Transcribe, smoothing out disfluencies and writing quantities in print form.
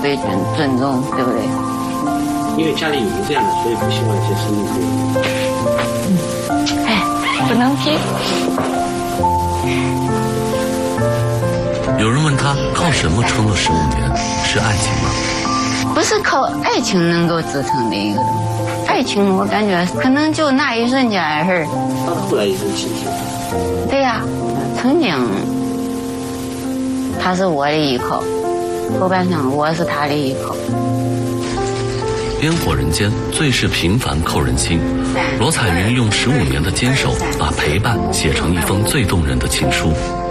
被尊重，对不对？ 因为家里有这样的，所以不希望一些生命哎，不能提。 有人问他靠什么撑了15年？是爱情吗？ 不是靠爱情能够支撑的一个东西。爱情我感觉可能就那一瞬间的事儿。 到后来也是亲情。 对呀，曾经他是我的依靠，后半生我是他的依靠。 烟火人间，最是平凡扣人心。罗彩云用15年的坚守，把陪伴写成一封最动人的情书。